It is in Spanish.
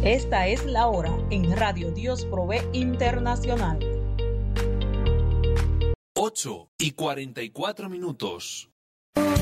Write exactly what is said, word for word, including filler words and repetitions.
Esta es la hora en Radio Dios Provee Internacional. ocho y cuarenta y cuatro minutos.